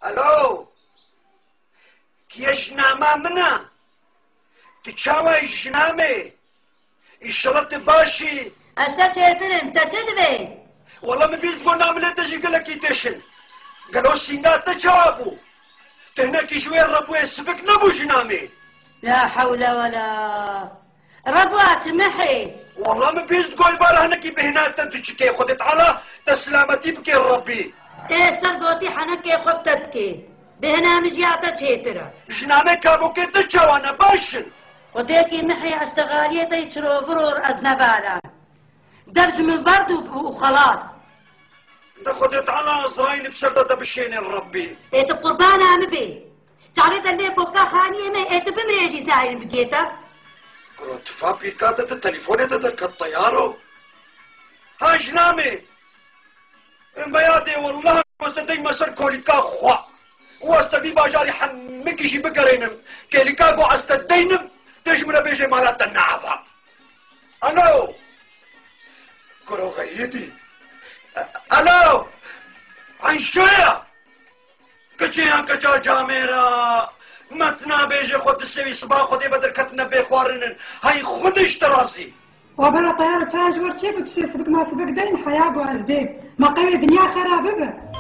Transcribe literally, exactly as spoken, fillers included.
الو كيش ناما منا تشاوي جنامي الشرط باشي اشتا تشيترن تجدوي والله ما بيز تقول نعمل تجي قالك يدشن قالوا سينات تشابو تهناك شوي الربو يسبك نبو جنامي لا حول ولا ربوات محي والله ما بيز تقول بارا هناك بهنات تدشكي خدت على تسلامتي بكي الربي ايش ترقوتي حنكي خبتتكي بهنا مجياتا تشيترا جنامي كابو كي تشاوانا باشن وديكي محي اشتغالية يشرو فرور ازنبالا دبج من برد وخلاص دخلت على ازرايل بسردة بشين الربي ايت قربانا مبي تعرفت اللي بوكا خانية ما ايت بمريجي زاين بقيتا كنت فابي كاتت التليفون تدرك الطيارو ها جنامي بيادي والله واستدي مسر كوليكا خوا واستدي باجاري حمكي شي بقرينم كوليكا قو استدينم تجمنا بيجي مالات النعفة الو كرو غيدي الو عن شوية كجيان كجا جاميرا متنا بيجي خود السوي صباح خودي بدر كتنا بيخوارنن هاي خودش تراسي وبلا طيارة تاج ورشيك وتشي سبك ما سبك دين حياة وأسباب ما قوي دنيا خرابة.